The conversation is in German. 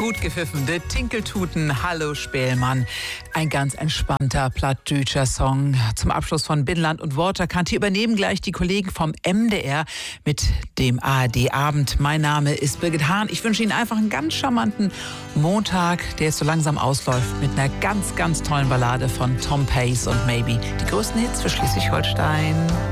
Gut gepfiffen, der Tinkeltuten, Hallo Spählmann. Ein ganz entspannter plattdütscher Song. Zum Abschluss von Binnenland und Waterkant. Übernehmen gleich die Kollegen vom MDR mit dem ARD-Abend. Mein Name ist Birgit Hahn. Ich wünsche Ihnen einfach einen ganz charmanten Montag, der jetzt so langsam ausläuft, mit einer ganz, ganz tollen Ballade von Tom Pace und Maybe. Die größten Hits für Schleswig-Holstein.